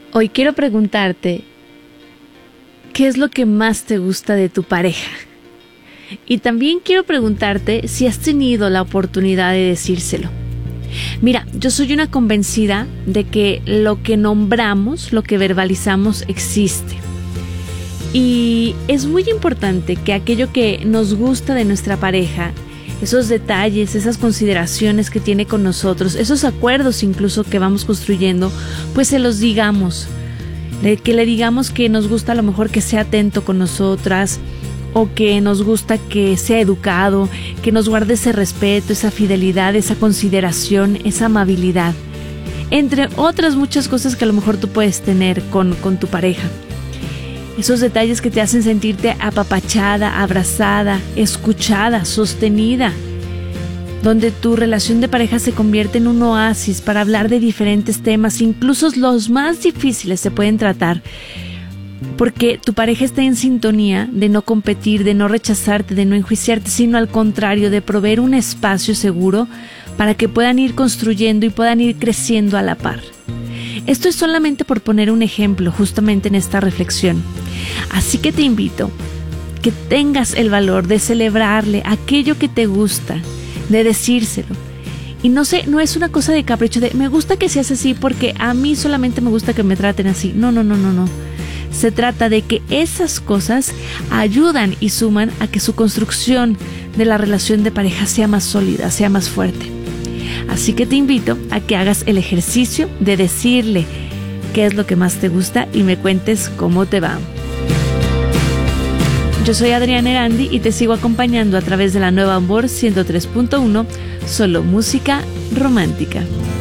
Hoy quiero preguntarte, ¿qué es lo que más te gusta de tu pareja? Y también quiero preguntarte si has tenido la oportunidad de decírselo. Mira, yo soy una convencida de que lo que nombramos, lo que verbalizamos, existe. Y es muy importante que aquello que nos gusta de nuestra pareja, esos detalles, esas consideraciones que tiene con nosotros, esos acuerdos incluso que vamos construyendo, pues se los digamos. Que le digamos que nos gusta a lo mejor que sea atento con nosotras, o que nos gusta que sea educado, que nos guarde ese respeto, esa fidelidad, esa consideración, esa amabilidad. Entre otras muchas cosas que a lo mejor tú puedes tener con tu pareja. Esos detalles que te hacen sentirte apapachada, abrazada, escuchada, sostenida. Donde tu relación de pareja se convierte en un oasis para hablar de diferentes temas, incluso los más difíciles se pueden tratar. Porque tu pareja está en sintonía de no competir, de no rechazarte, de no enjuiciarte, sino al contrario, de proveer un espacio seguro para que puedan ir construyendo y puedan ir creciendo a la par. Esto es solamente por poner un ejemplo justamente en esta reflexión. Así que te invito que tengas el valor de celebrarle aquello que te gusta, de decírselo. Y no es una cosa de capricho, de me gusta que seas así porque a mí solamente me gusta que me traten así. No. Se trata de que esas cosas ayudan y suman a que su construcción de la relación de pareja sea más sólida, sea más fuerte. Así que te invito a que hagas el ejercicio de decirle qué es lo que más te gusta y me cuentes cómo te va. Yo soy Adriana Erandi y te sigo acompañando a través de la Nueva Amor 103.1, solo música romántica.